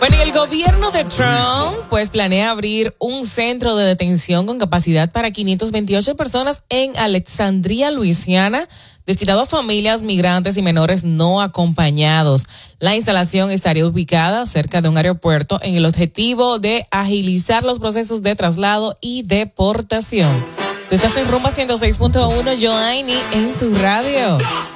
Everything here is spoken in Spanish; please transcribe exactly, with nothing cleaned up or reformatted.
Bueno, y el gobierno de Trump pues planea abrir un centro de detención con capacidad para quinientas veintiocho personas en Alexandria, Luisiana, destinado a familias, migrantes y menores no acompañados. La instalación estaría ubicada cerca de un aeropuerto en el objetivo de agilizar los procesos de traslado y deportación. Tú estás en Rumba ciento seis punto uno, Joanny, en tu radio.